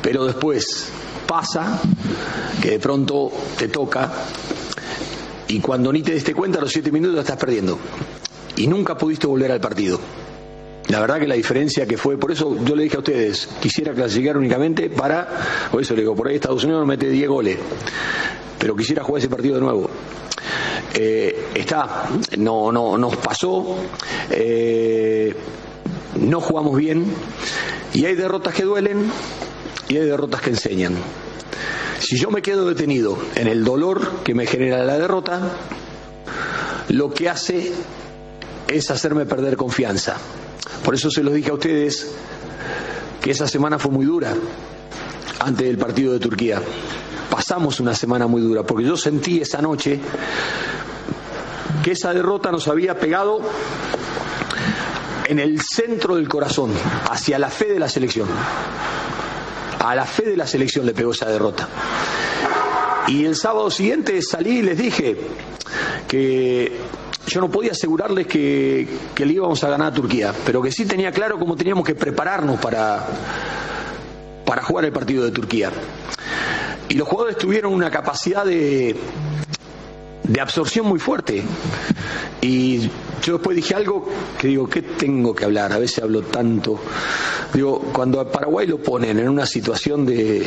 Pero después pasa que de pronto te toca y cuando ni te diste cuenta a los 7 minutos estás perdiendo y nunca pudiste volver al partido. La verdad que la diferencia que fue, por eso yo le dije a ustedes, quisiera clasificar únicamente por eso le digo, por ahí Estados Unidos mete 10 goles, pero quisiera jugar ese partido de nuevo. No nos pasó, no jugamos bien y hay derrotas que duelen y hay derrotas que enseñan. Si yo me quedo detenido en el dolor que me genera la derrota, lo que hace es hacerme perder confianza. Por eso se los dije a ustedes que esa semana fue muy dura antes del partido de Turquía. Pasamos una semana muy dura porque yo sentí esa noche que esa derrota nos había pegado en el centro del corazón, hacia la fe de la selección. A la fe de la selección le pegó esa derrota. Y el sábado siguiente salí y les dije que yo no podía asegurarles que le íbamos a ganar a Turquía, pero que sí tenía claro cómo teníamos que prepararnos para jugar el partido de Turquía. Y los jugadores tuvieron una capacidad de absorción muy fuerte. Y yo después dije algo que digo, ¿qué tengo que hablar? A veces hablo tanto. Digo, cuando a Paraguay lo ponen en una situación de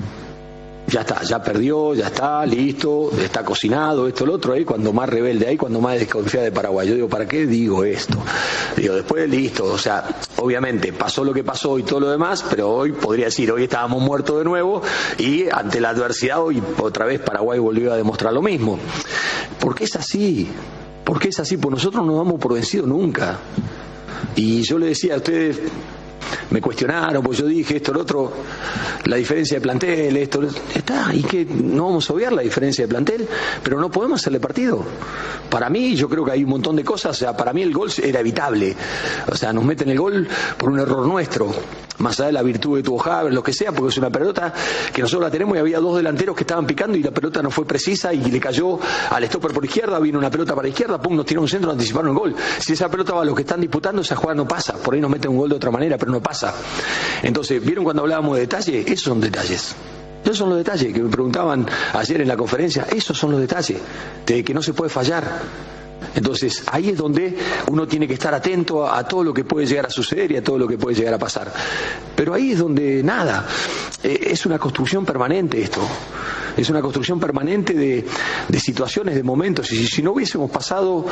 ya está, ya perdió, ya está, listo, está cocinado, esto, lo otro, ahí cuando más rebelde, ahí cuando más desconfía de Paraguay. Yo digo, ¿para qué digo esto? Digo, después listo, o sea, obviamente pasó lo que pasó y todo lo demás, pero hoy podría decir, hoy estábamos muertos de nuevo y ante la adversidad hoy otra vez Paraguay volvió a demostrar lo mismo. ¿Por qué es así? ¿Por qué es así? Pues nosotros no damos por vencido nunca. Y yo le decía a ustedes, me cuestionaron, pues yo dije esto, lo otro, la diferencia de plantel, esto, está, y que no vamos a obviar la diferencia de plantel, pero no podemos hacerle partido. Para mí, yo creo que hay un montón de cosas, o sea, para mí el gol era evitable, o sea, nos meten el gol por un error nuestro, más allá de la virtud de tuvo Javier, lo que sea, porque es una pelota que nosotros la tenemos y había 2 delanteros que estaban picando y la pelota no fue precisa y le cayó al stopper por izquierda, vino una pelota para izquierda, pum, nos tiró un centro, anticiparon el gol. Si esa pelota va a los que están disputando, esa jugada no pasa, por ahí nos meten un gol de otra manera, pero no pasa. Entonces, ¿vieron cuando hablábamos de detalle? Esos son detalles. Esos son los detalles que me preguntaban ayer en la conferencia. Esos son los detalles de que no se puede fallar. Entonces, ahí es donde uno tiene que estar atento a todo lo que puede llegar a suceder y a todo lo que puede llegar a pasar. Pero ahí es donde nada, es una construcción permanente esto. Es una construcción permanente de situaciones, de momentos. Y si no hubiésemos pasado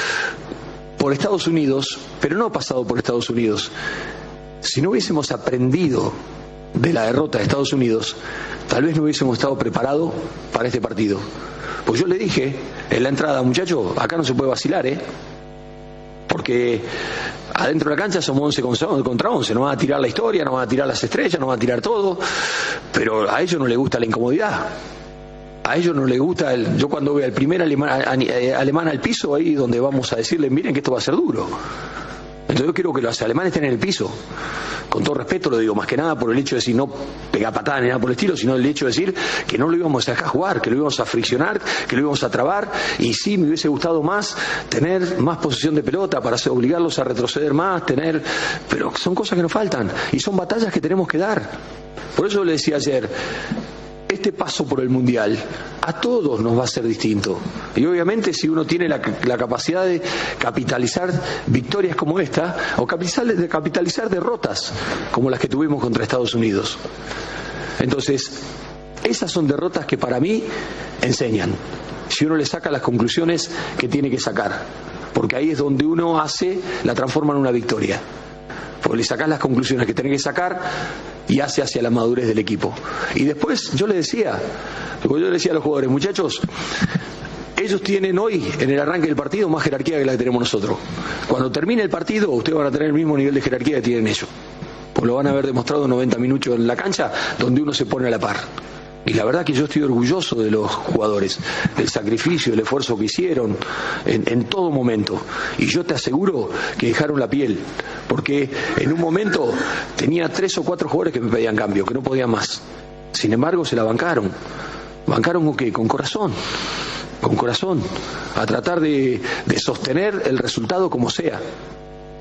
por Estados Unidos, pero no pasado por Estados Unidos, si no hubiésemos aprendido de la derrota de Estados Unidos, tal vez no hubiésemos estado preparados para este partido. Pues yo le dije en la entrada, muchachos, acá no se puede vacilar, porque adentro de la cancha somos 11 contra 11, no van a tirar la historia, no van a tirar las estrellas, no van a tirar todo, pero a ellos no les gusta la incomodidad. A ellos no les gusta yo cuando veo al primer alemán al piso, ahí donde vamos a decirle, miren que esto va a ser duro. Entonces yo quiero que los alemanes estén en el piso. Con todo respeto lo digo, más que nada por el hecho de decir no pegar patadas ni nada por el estilo, sino el hecho de decir que no lo íbamos a dejar jugar, que lo íbamos a friccionar, que lo íbamos a trabar. Y sí, me hubiese gustado más tener más posesión de pelota para obligarlos a retroceder más, pero son cosas que nos faltan y son batallas que tenemos que dar. Por eso le decía ayer, este paso por el Mundial a todos nos va a ser distinto. Y obviamente si uno tiene la capacidad de capitalizar victorias como esta, o capitalizar derrotas como las que tuvimos contra Estados Unidos. Entonces, esas son derrotas que para mí enseñan. Si uno le saca las conclusiones que tiene que sacar. Porque ahí es donde uno la transforma en una victoria. Porque le sacás las conclusiones que tenés que sacar y hace hacia la madurez del equipo. Y después yo le decía a los jugadores, muchachos, ellos tienen hoy en el arranque del partido más jerarquía que la que tenemos nosotros. Cuando termine el partido ustedes van a tener el mismo nivel de jerarquía que tienen ellos, pues lo van a haber demostrado 90 minutos en la cancha donde uno se pone a la par. Y la verdad que yo estoy orgulloso de los jugadores, del sacrificio, del esfuerzo que hicieron en todo momento. Y yo te aseguro que dejaron la piel, porque en un momento tenía 3 o 4 jugadores que me pedían cambio, que no podían más. Sin embargo, se la bancaron. ¿Bancaron con qué? Con corazón. Con corazón. A tratar de sostener el resultado como sea.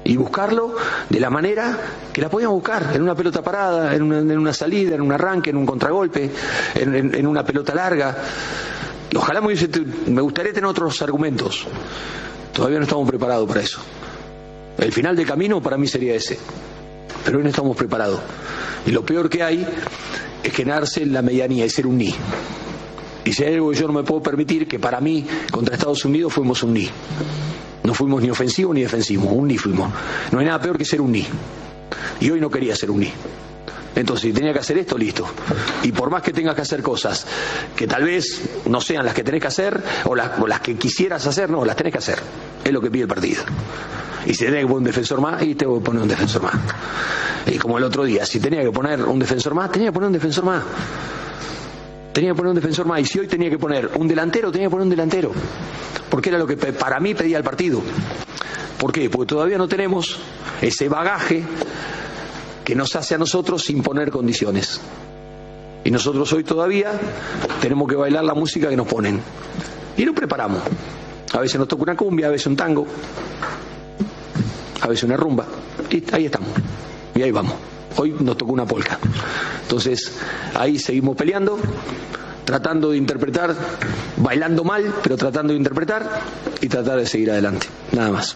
y buscarlo de la manera que la podíamos buscar, en una pelota parada, en una salida, en un arranque, en un contragolpe, en una pelota larga. Ojalá me gustaría tener otros argumentos. Todavía no estamos preparados para eso. El final del camino para mí sería ese, pero hoy no estamos preparados. Y lo peor que hay es quedarse en la medianía y ser un ni. Y si hay algo que yo no me puedo permitir, que para mí contra Estados Unidos fuimos un ni. No fuimos ni ofensivos ni defensivos, un ni fuimos. No hay nada peor que ser un ni. Y hoy no quería ser un ni. Entonces, si tenía que hacer esto, listo. Y por más que tengas que hacer cosas que tal vez no sean las que tenés que hacer, o las que quisieras hacer, no, las tenés que hacer. Es lo que pide el partido. Y si tenés que poner un defensor más, y te voy a poner un defensor más. Y como el otro día, si tenía que poner un defensor más, tenía que poner un defensor más. Tenía que poner un defensor más. Y si hoy tenía que poner un delantero, tenía que poner un delantero. Porque era lo que para mí pedía el partido. ¿Por qué? Porque todavía no tenemos ese bagaje que nos hace a nosotros imponer condiciones. Y nosotros hoy todavía tenemos que bailar la música que nos ponen. Y nos preparamos. A veces nos toca una cumbia, a veces un tango, a veces una rumba. Y ahí estamos. Y ahí vamos. Hoy nos tocó una polka. Entonces, ahí seguimos peleando, tratando de interpretar, bailando mal, pero tratando de interpretar y tratar de seguir adelante. Nada más.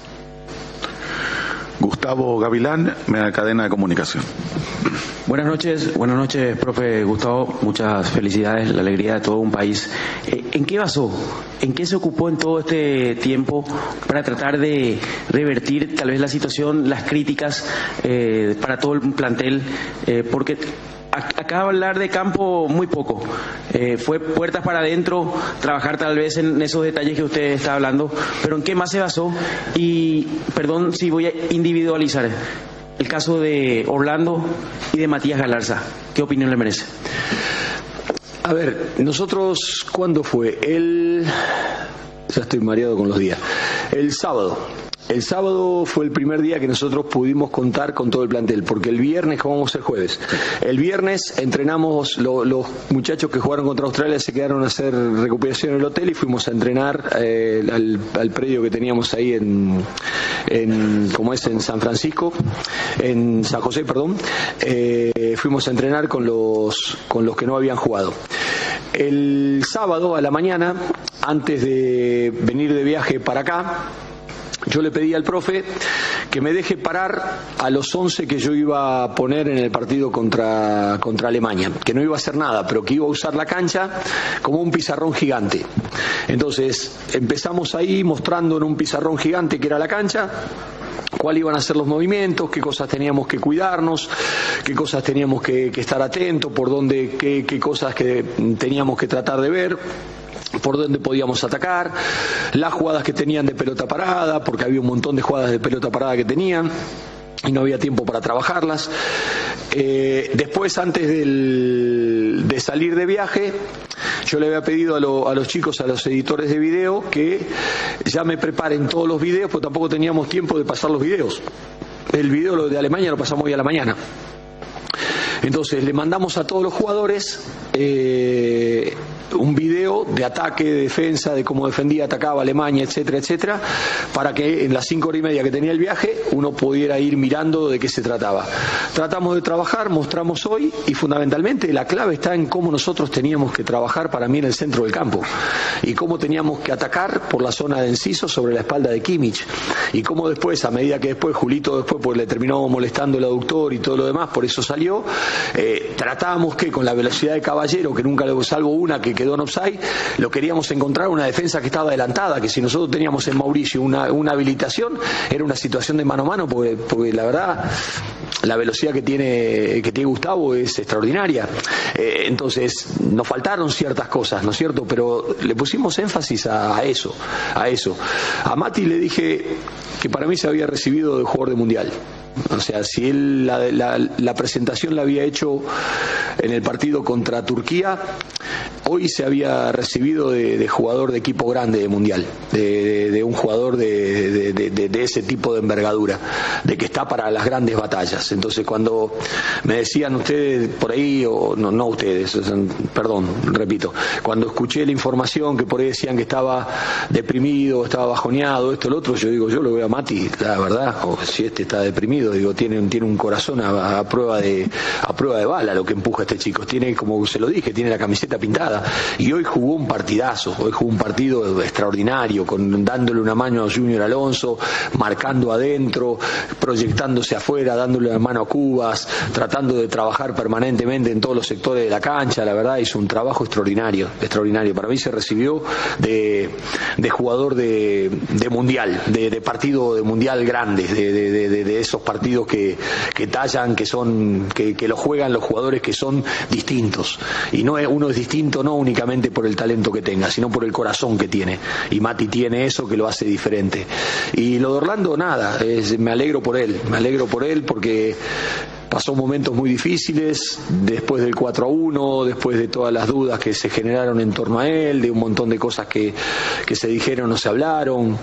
Gustavo Gavilán, Media Cadena de Comunicación. Buenas noches, profe Gustavo, muchas felicidades, la alegría de todo un país. ¿En qué basó? ¿En qué se ocupó en todo este tiempo para tratar de revertir tal vez la situación, las críticas para todo el plantel? Porque acaba de hablar de campo muy poco. Fue puertas para adentro, trabajar tal vez en esos detalles que usted está hablando, pero ¿en qué más se basó? Y, perdón si voy a individualizar, el caso de Orlando y de Matías Galarza, ¿qué opinión le merece? A ver, nosotros, ¿cuándo fue? Ya estoy mareado con los días. El sábado. El sábado fue el primer día que nosotros pudimos contar con todo el plantel, porque el viernes, como vamos el jueves, el viernes entrenamos, los muchachos que jugaron contra Australia se quedaron a hacer recuperación en el hotel y fuimos a entrenar al predio que teníamos ahí como es en San Francisco, en San José, perdón. Fuimos a entrenar con los que no habían jugado. El sábado a la mañana, antes de venir de viaje para acá, yo le pedí al profe que me deje parar a los 11 que yo iba a poner en el partido contra Alemania, que no iba a hacer nada, pero que iba a usar la cancha como un pizarrón gigante. Entonces empezamos ahí mostrando en un pizarrón gigante que era la cancha, cuáles iban a ser los movimientos, qué cosas teníamos que cuidarnos, qué cosas teníamos que estar atentos, por dónde, qué cosas que teníamos que tratar de ver, por dónde podíamos atacar, las jugadas que tenían de pelota parada, porque había un montón de jugadas de pelota parada que tenían y no había tiempo para trabajarlas. Después, antes de salir de viaje, yo le había pedido a los chicos, a los editores de video, que ya me preparen todos los videos, porque tampoco teníamos tiempo de pasar los videos. El video, lo de Alemania, lo pasamos hoy a la mañana. Entonces le mandamos a todos los jugadores un video de ataque, de defensa, de cómo defendía, atacaba Alemania, etcétera, etcétera, para que en las 5 horas y media que tenía el viaje uno pudiera ir mirando de qué se trataba. Tratamos de trabajar, mostramos hoy, y fundamentalmente la clave está en cómo nosotros teníamos que trabajar, para mí, en el centro del campo, y cómo teníamos que atacar por la zona de Enciso sobre la espalda de Kimmich, y cómo después, a medida que Julito pues le terminó molestando el aductor y todo lo demás, por eso salió, tratábamos que con la velocidad de Caballero, que nunca lo salvo una que quedó en offside, lo queríamos encontrar una defensa que estaba adelantada, que si nosotros teníamos en Mauricio una habilitación, era una situación de mano a mano, porque la verdad la velocidad que tiene Gustavo es extraordinaria. Entonces nos faltaron ciertas cosas, ¿no es cierto? Pero le pusimos énfasis a eso. A Mati le dije que para mí se había recibido de jugador de mundial. O sea, si él la presentación la había hecho en el partido contra Turquía, hoy se había recibido de jugador de equipo grande de mundial, de un jugador de ese tipo de envergadura, de que está para las grandes batallas. Entonces cuando me decían ustedes por ahí, o no ustedes, perdón, repito, cuando escuché la información que por ahí decían que estaba deprimido, estaba bajoneado, esto, lo otro, yo digo, yo lo veo a Mati, la verdad, o si está deprimido, digo, tiene un corazón a prueba de bala lo que empuja a este chico. Tiene, como se lo dije, tiene la camiseta pintada. Y hoy jugó un partidazo, hoy jugó un partido extraordinario, dándole una mano a Junior Alonso, marcando adentro, proyectándose afuera, dándole una mano a Cubas, tratando de trabajar permanentemente en todos los sectores de la cancha. La verdad, hizo un trabajo extraordinario. Para mí se recibió de jugador de mundial, de partido de mundial grande, de esos partidos que tallan, que lo juegan los jugadores que son distintos. Y uno es distinto no únicamente por el talento que tenga, sino por el corazón que tiene. Y Mati tiene eso que lo hace diferente. Y lo de Orlando, nada, me alegro por él porque pasó momentos muy difíciles después del 4-1, después de todas las dudas que se generaron en torno a él, de un montón de cosas que se dijeron o se hablaron.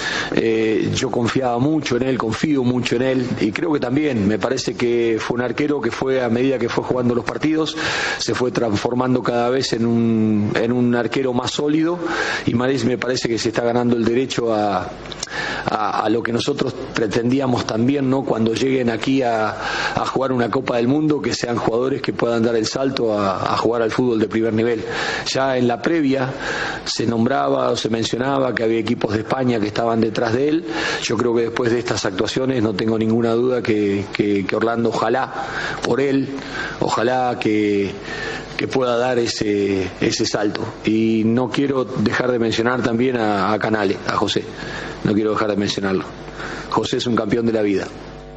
Yo confiaba mucho en él, confío mucho en él, y creo que también me parece que fue un arquero que fue, a medida que fue jugando los partidos, se fue transformando cada vez en un arquero más sólido, y me parece que se está ganando el derecho a lo que nosotros pretendíamos también, ¿no? Cuando lleguen aquí a jugar una Copa del Mundo, que sean jugadores que puedan dar el salto a jugar al fútbol de primer nivel. Ya en la previa se nombraba o se mencionaba que había equipos de España que estaban detrás de él. Yo creo que después de estas actuaciones no tengo ninguna duda que Orlando, ojalá por él, ojalá que pueda dar ese salto. Y no quiero dejar de mencionar también a Canales, a José, no quiero dejar de mencionarlo. José es un campeón de la vida,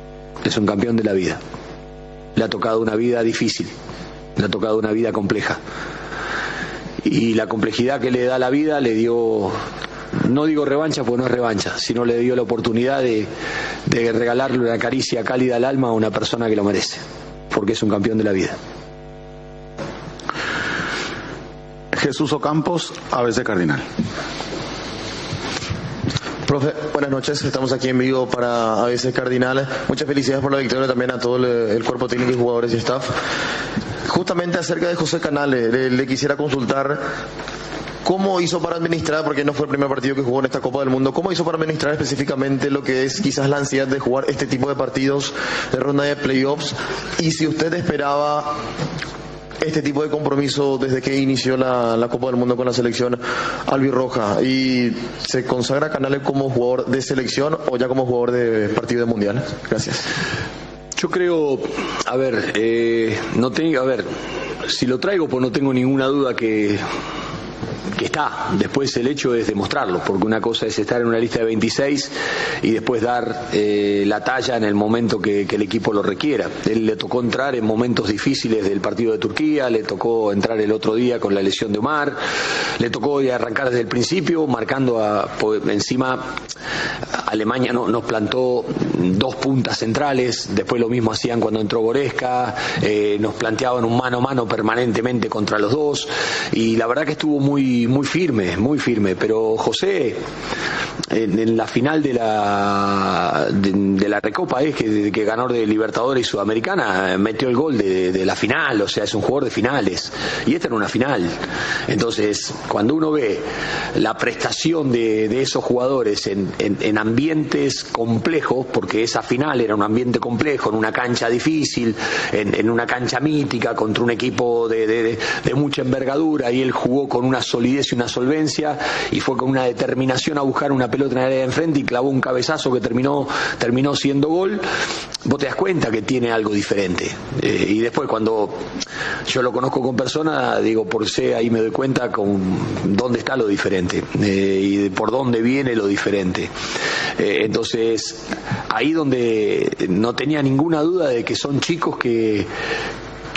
le ha tocado una vida difícil, le ha tocado una vida compleja, y la complejidad que le da la vida le dio, no digo revancha porque no es revancha, sino le dio la oportunidad de regalarle una caricia cálida al alma a una persona que lo merece, porque es un campeón de la vida. Jesús Ocampos, ABC Cardinal. Profe, buenas noches, estamos aquí en vivo para ABC Cardinal. Muchas felicidades por la victoria, también a todo el cuerpo técnico y jugadores y staff. Justamente acerca de José Canales, le quisiera consultar cómo hizo para administrar, porque no fue el primer partido que jugó en esta Copa del Mundo, cómo hizo para administrar específicamente lo que es quizás la ansiedad de jugar este tipo de partidos de ronda de playoffs, y si usted esperaba este tipo de compromiso desde que inició la Copa del Mundo con la selección albirroja, y se consagra Canales como jugador de selección o ya como jugador de partido de mundial. Gracias. Yo creo, si lo traigo, pues no tengo ninguna duda que está. Después el hecho es demostrarlo, porque una cosa es estar en una lista de 26 y después dar la talla en el momento que el equipo lo requiera. Él le tocó entrar en momentos difíciles del partido de Turquía, le tocó entrar el otro día con la lesión de Omar, le tocó arrancar desde el principio, marcando encima Alemania nos plantó dos puntas centrales, después lo mismo hacían cuando entró Goretzka, nos planteaban un mano a mano permanentemente contra los dos, y la verdad que estuvo muy firme, pero José en la final de la Recopa que ganador de Libertadores y Sudamericana metió el gol de la final, o sea, es un jugador de finales, y esta era una final. Entonces, cuando uno ve la prestación de esos jugadores en ambientes complejos, porque esa final era un ambiente complejo, en una cancha difícil, en una cancha mítica, contra un equipo de mucha envergadura, y él jugó con una solidez y una solvencia, y fue con una determinación a buscar una pelota en el área de enfrente y clavó un cabezazo que terminó siendo gol. Vos te das cuenta que tiene algo diferente, y después cuando yo lo conozco con persona, digo, por sé, ahí me doy cuenta con dónde está lo diferente, y por dónde viene lo diferente. Entonces ahí donde no tenía ninguna duda de que son chicos que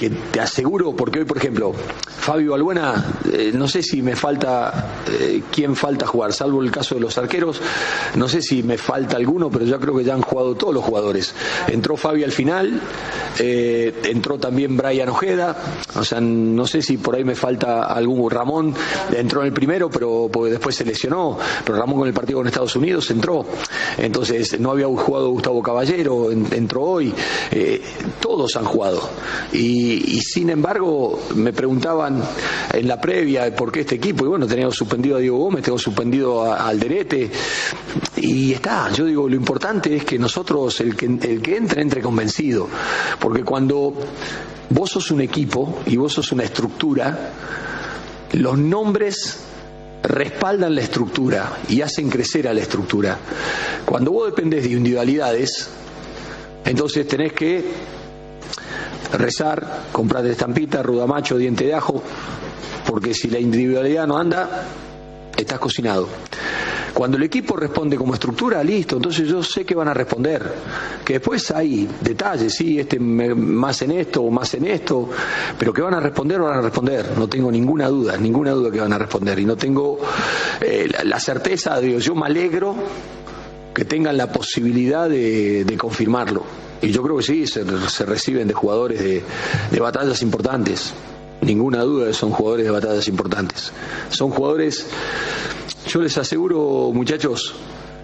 que te aseguro, porque hoy, por ejemplo, Fabio Balbuena, no sé si me falta, quién falta jugar, salvo el caso de los arqueros, no sé si me falta alguno, pero yo creo que ya han jugado todos los jugadores. Entró Fabio al final, entró también Brian Ojeda, o sea, no sé si por ahí me falta algún. Ramón entró en el primero, pero porque después se lesionó, pero Ramón con el partido con Estados Unidos entró. Entonces no había jugado Gustavo Caballero, entró hoy. Todos han jugado. Y sin embargo me preguntaban en la previa por qué este equipo, y bueno, teníamos suspendido a Diego Gómez, tengo suspendido a Alderete, y está. Yo digo, lo importante es que nosotros, el que entre convencido, porque cuando vos sos un equipo y vos sos una estructura, los nombres respaldan la estructura y hacen crecer a la estructura. Cuando vos dependés de individualidades, entonces tenés que rezar, comprar estampita, rudamacho, diente de ajo, porque si la individualidad no anda, estás cocinado. Cuando el equipo responde como estructura, listo, entonces yo sé que van a responder. Que después hay detalles, sí, más en esto o más en esto, pero que van a responder, no tengo ninguna duda que van a responder. Y no tengo la certeza, digo, yo me alegro que tengan la posibilidad de confirmarlo. Y yo creo que sí, se reciben de jugadores de batallas importantes. Ninguna duda que son jugadores de batallas importantes. Son jugadores, yo les aseguro, muchachos,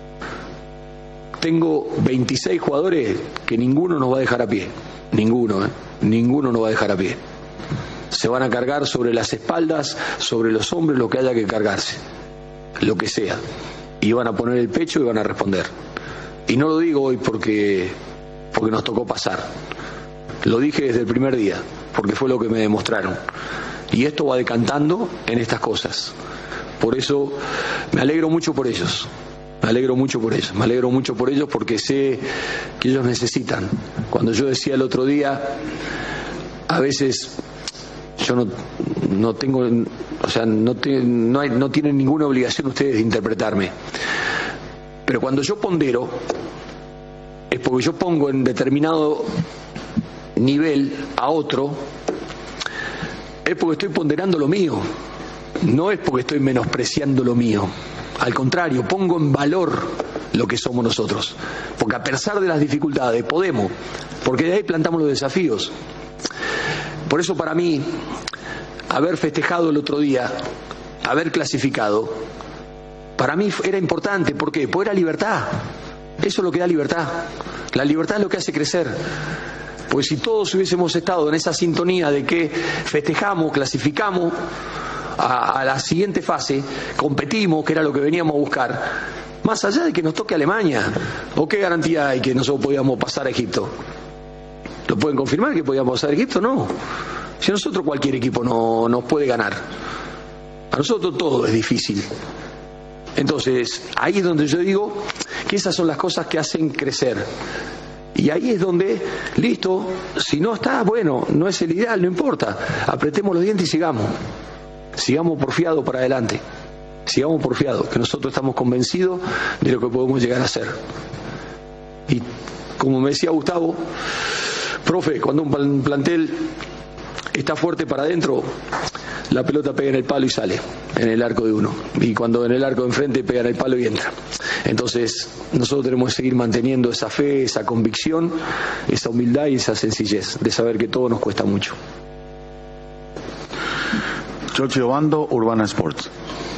tengo 26 jugadores que ninguno nos va a dejar a pie. Ninguno nos va a dejar a pie. Se van a cargar sobre las espaldas, sobre los hombros, lo que haya que cargarse, lo que sea. Y van a poner el pecho y van a responder. Y no lo digo hoy porque nos tocó pasar. Lo dije desde el primer día, porque fue lo que me demostraron. Y esto va decantando en estas cosas. Por eso me alegro mucho por ellos. Me alegro mucho por ellos porque sé que ellos necesitan. Cuando yo decía el otro día, a veces yo no tengo, o sea, no tienen ninguna obligación ustedes de interpretarme. Pero cuando yo pondero, es porque yo pongo en determinado nivel a otro, es porque estoy ponderando lo mío, no es porque estoy menospreciando lo mío. Al contrario, pongo en valor lo que somos nosotros, porque a pesar de las dificultades podemos, porque de ahí plantamos los desafíos. Por eso para mí, haber festejado el otro día, haber clasificado, para mí era importante. ¿Por qué? Porque era libertad. Eso es lo que da libertad. La libertad es lo que hace crecer. Pues si todos hubiésemos estado en esa sintonía de que festejamos, clasificamos a la siguiente fase, competimos, que era lo que veníamos a buscar, más allá de que nos toque Alemania, ¿o qué garantía hay que nosotros podíamos pasar a Egipto? ¿Lo pueden confirmar que podíamos pasar a Egipto? No. Si a nosotros cualquier equipo no nos puede ganar. A nosotros todo es difícil. Entonces, ahí es donde yo digo que esas son las cosas que hacen crecer. Y ahí es donde, listo, si no está, bueno, no es el ideal, no importa. Apretemos los dientes y sigamos. Sigamos porfiados para adelante. Sigamos porfiados, que nosotros estamos convencidos de lo que podemos llegar a hacer. Y como me decía Gustavo, profe, cuando un plantel está fuerte para adentro, la pelota pega en el palo y sale, en el arco de uno. Y cuando en el arco de enfrente pega en el palo y entra. Entonces, nosotros tenemos que seguir manteniendo esa fe, esa convicción, esa humildad y esa sencillez de saber que todo nos cuesta mucho. Chochi Obando, Urbana Sports.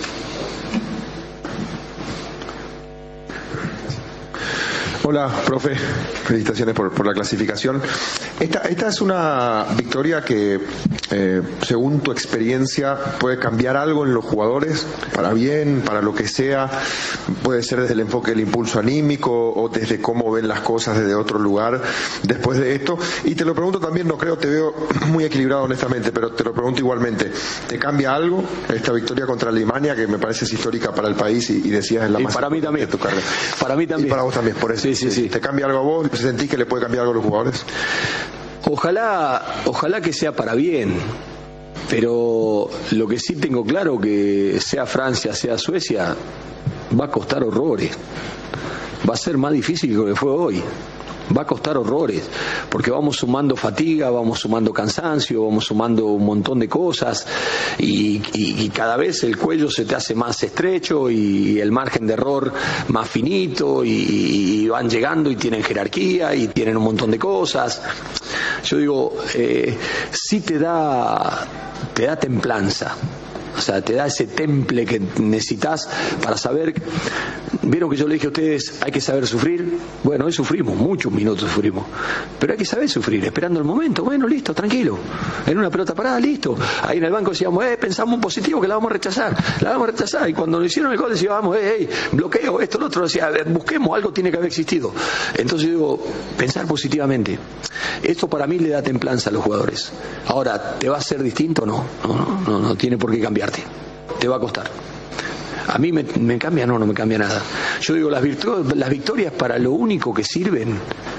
Hola, profe. Felicitaciones por la clasificación. Esta es una victoria que, según tu experiencia, puede cambiar algo en los jugadores, para bien, para lo que sea. Puede ser desde el enfoque del impulso anímico o desde cómo ven las cosas desde otro lugar después de esto. Y te lo pregunto también, no creo, te veo muy equilibrado honestamente, pero te lo pregunto igualmente. ¿Te cambia algo esta victoria contra Alemania, que me parece histórica para el país y decías en la más para mí también de tu carrera? Para mí también. Y para vos también, por eso. Sí. ¿Te cambia algo a vos? ¿Sentís que le puede cambiar algo a los jugadores? Ojalá que sea para bien, pero lo que sí tengo claro que sea Francia, sea Suecia, va a costar horrores. Va a ser más difícil que lo que fue hoy. va a costar horrores, porque vamos sumando fatiga, vamos sumando cansancio, vamos sumando un montón de cosas y cada vez el cuello se te hace más estrecho y el margen de error más finito y van llegando y tienen jerarquía y tienen un montón de cosas. Yo digo, sí te da templanza. O sea, te da ese temple que necesitas para saber. Vieron que yo le dije a ustedes, hay que saber sufrir. Bueno, hoy sufrimos, muchos minutos sufrimos, pero hay que saber sufrir, esperando el momento. Bueno, listo, tranquilo, en una pelota parada, listo. Ahí en el banco decíamos, pensamos un positivo que la vamos a rechazar, y cuando nos hicieron el gol decíamos, bloqueo, esto, lo otro, decía, busquemos, algo tiene que haber existido. Entonces yo digo, pensar positivamente. Esto para mí le da templanza a los jugadores. Ahora, ¿te va a ser distinto? No tiene por qué cambiarte, te va a costar. A mí me cambia, no me cambia nada. Yo digo, las victorias para lo único que sirven,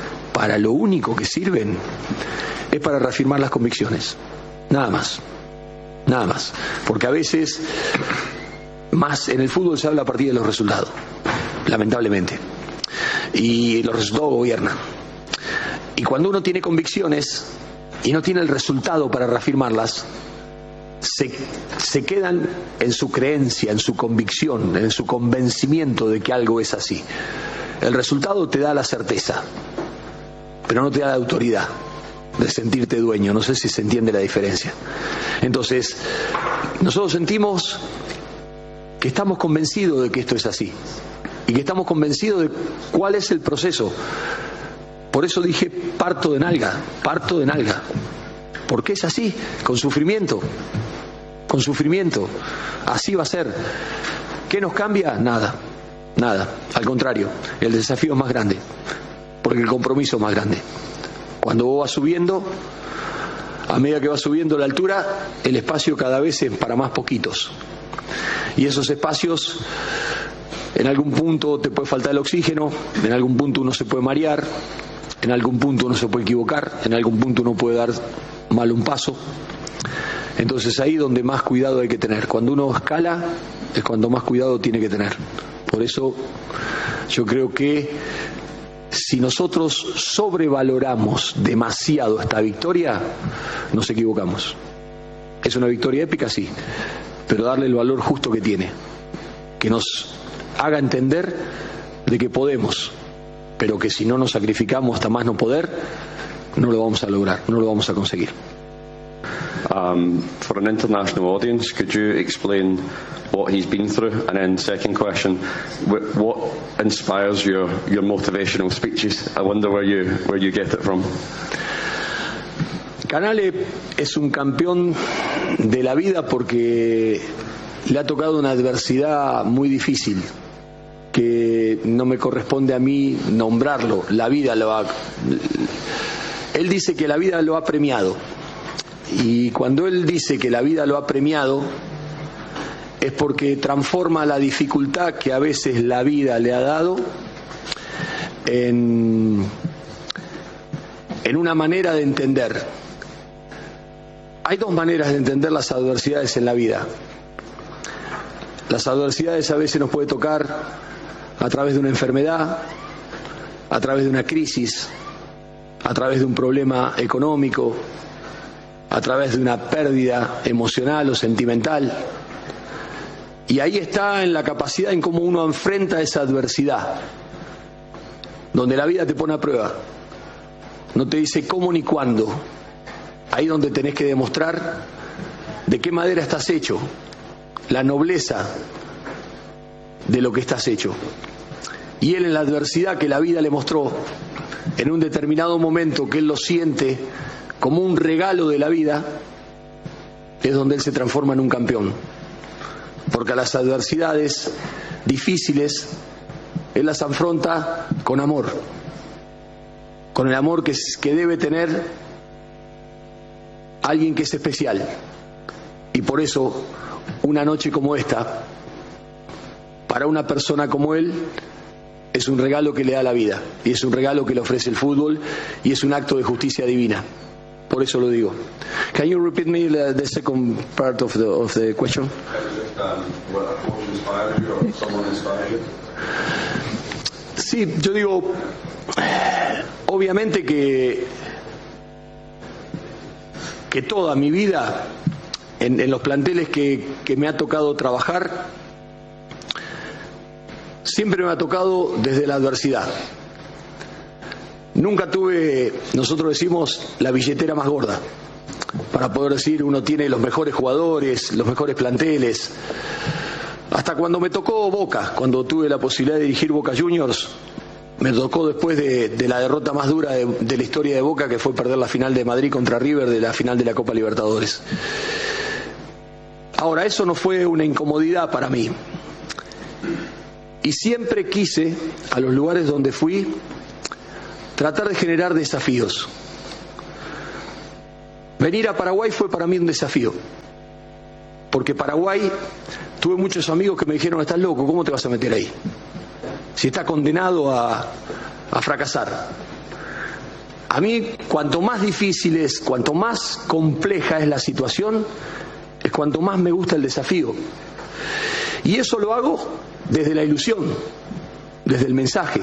es para reafirmar las convicciones. Nada más. Porque a veces, más en el fútbol se habla a partir de los resultados, lamentablemente. Y los resultados gobiernan. Y cuando uno tiene convicciones y no tiene el resultado para reafirmarlas, se quedan en su creencia, en su convicción, en su convencimiento de que algo es así. El resultado te da la certeza, pero no te da la autoridad de sentirte dueño. No sé si se entiende la diferencia. Entonces, nosotros sentimos que estamos convencidos de que esto es así y que estamos convencidos de cuál es el proceso. Por eso dije, parto de nalga, porque es así, con sufrimiento, así va a ser. ¿Qué nos cambia? Nada, al contrario, el desafío es más grande, porque el compromiso es más grande. Cuando vos vas subiendo, a medida que vas subiendo la altura, el espacio cada vez es para más poquitos, y esos espacios, en algún punto te puede faltar el oxígeno, en algún punto uno se puede marear, en algún punto uno se puede equivocar, en algún punto uno puede dar mal un paso. Entonces ahí donde más cuidado hay que tener. Cuando uno escala es cuando más cuidado tiene que tener. Por eso yo creo que si nosotros sobrevaloramos demasiado esta victoria, nos equivocamos. Es una victoria épica, sí, pero darle el valor justo que tiene, que nos haga entender de que podemos, pero que si no nos sacrificamos hasta más no poder, no lo vamos a lograr, no lo vamos a conseguir. For an international audience, could you explain what he's been through? And then second question, what inspires your motivational speeches? I wonder where you get it from. Canale es un campeón de la vida porque le ha tocado una adversidad muy difícil que no me corresponde a mí nombrarlo. La vida lo ha... Él dice que la vida lo ha premiado. Y cuando él dice que la vida lo ha premiado, es porque transforma la dificultad que a veces la vida le ha dado en una manera de entender. Hay dos maneras de entender las adversidades en la vida. Las adversidades a veces nos puede tocar a través de una enfermedad, a través de una crisis, a través de un problema económico, a través de una pérdida emocional o sentimental. Y ahí está en la capacidad en cómo uno enfrenta esa adversidad, donde la vida te pone a prueba, no te dice cómo ni cuándo. Ahí donde tenés que demostrar de qué madera estás hecho, la nobleza de lo que estás hecho. Y él, en la adversidad que la vida le mostró, en un determinado momento que él lo siente como un regalo de la vida, es donde él se transforma en un campeón. Porque a las adversidades difíciles él las afronta con amor, con el amor que debe tener alguien que es especial. Y por eso una noche como esta, para una persona como él, es un regalo que le da la vida, y es un regalo que le ofrece el fútbol, y es un acto de justicia divina. Por eso lo digo. Can you repeat me the second part of the question? Sí, yo digo, obviamente que toda mi vida, en los planteles que me ha tocado trabajar, siempre me ha tocado desde la adversidad. Nunca tuve, nosotros decimos, la billetera más gorda, para poder decir uno tiene los mejores jugadores, los mejores planteles. Hasta cuando me tocó Boca, cuando tuve la posibilidad de dirigir Boca Juniors, me tocó después de la derrota más dura de la historia de Boca, que fue perder la final de Madrid contra River, de la final de la Copa Libertadores. Ahora, eso no fue una incomodidad para mí. Y siempre quise, a los lugares donde fui, tratar de generar desafíos. Venir a Paraguay fue para mí un desafío. Porque Paraguay, tuve muchos amigos que me dijeron, estás loco, ¿cómo te vas a meter ahí? Si está condenado a fracasar. A mí, cuanto más difícil es, cuanto más compleja es la situación, es cuanto más me gusta el desafío. Y eso lo hago desde la ilusión, desde el mensaje.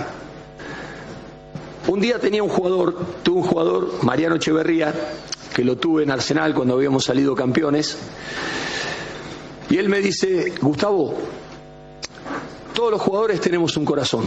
Un día tuve un jugador, Mariano Echeverría, que lo tuve en Arsenal cuando habíamos salido campeones, y él me dice, Gustavo, todos los jugadores tenemos un corazón.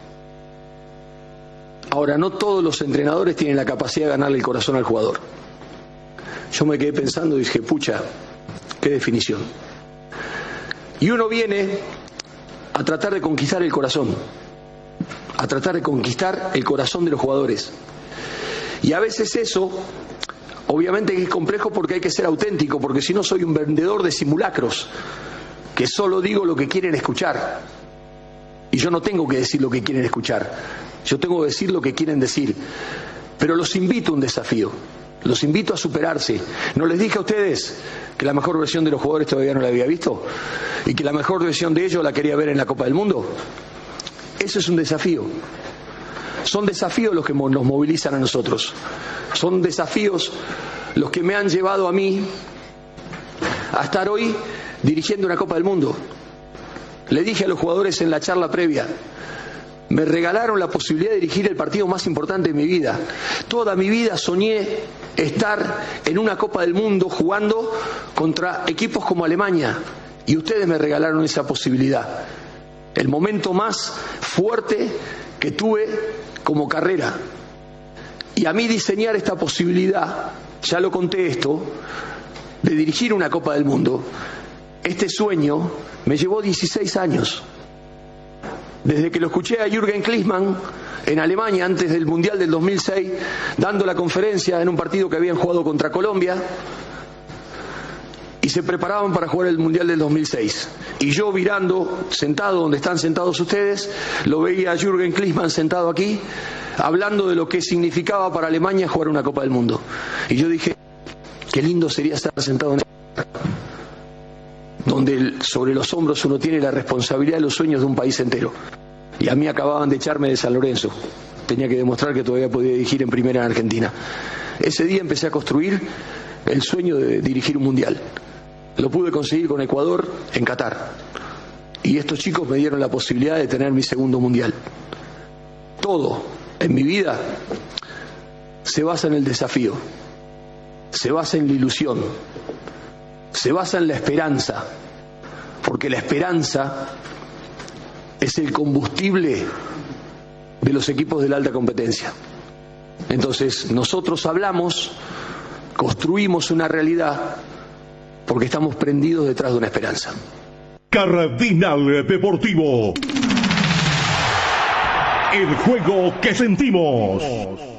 Ahora, no todos los entrenadores tienen la capacidad de ganarle el corazón al jugador. Yo me quedé pensando y dije, pucha, qué definición. Y uno viene a tratar de conquistar el corazón, a tratar de conquistar el corazón de los jugadores. Y a veces eso, obviamente que es complejo porque hay que ser auténtico, porque si no soy un vendedor de simulacros, que solo digo lo que quieren escuchar. Y yo no tengo que decir lo que quieren escuchar, yo tengo que decir lo que quieren decir. Pero los invito a un desafío, los invito a superarse. ¿No les dije a ustedes que la mejor versión de los jugadores todavía no la había visto? Y que la mejor versión de ellos la quería ver en la Copa del Mundo. Eso es un desafío. Son desafíos los que nos movilizan a nosotros. Son desafíos los que me han llevado a mí a estar hoy dirigiendo una Copa del Mundo. Le dije a los jugadores en la charla previa, me regalaron la posibilidad de dirigir el partido más importante de mi vida. Toda mi vida soñé estar en una Copa del Mundo jugando contra equipos como Alemania. Y ustedes me regalaron esa posibilidad. El momento más fuerte que tuve como carrera. Y a mí diseñar esta posibilidad, ya lo conté esto, de dirigir una Copa del Mundo, este sueño me llevó 16 años. Desde que lo escuché a Jürgen Klinsmann en Alemania antes del Mundial del 2006, dando la conferencia en un partido que habían jugado contra Colombia y se preparaban para jugar el Mundial del 2006. Y yo mirando, sentado donde están sentados ustedes, lo veía a Jürgen Klinsmann sentado aquí, hablando de lo que significaba para Alemania jugar una Copa del Mundo. Y yo dije, qué lindo sería estar sentado en donde sobre los hombros uno tiene la responsabilidad de los sueños de un país entero. Y a mí acababan de echarme de San Lorenzo. Tenía que demostrar que todavía podía dirigir en primera en Argentina. Ese día empecé a construir el sueño de dirigir un mundial. Lo pude conseguir con Ecuador en Qatar. Y estos chicos me dieron la posibilidad de tener mi segundo mundial. Todo en mi vida se basa en el desafío, se basa en la ilusión, se basa en la esperanza, porque la esperanza es el combustible de los equipos de la alta competencia. Entonces, nosotros hablamos, construimos una realidad, porque estamos prendidos detrás de una esperanza. Cardinal Deportivo. El juego que sentimos.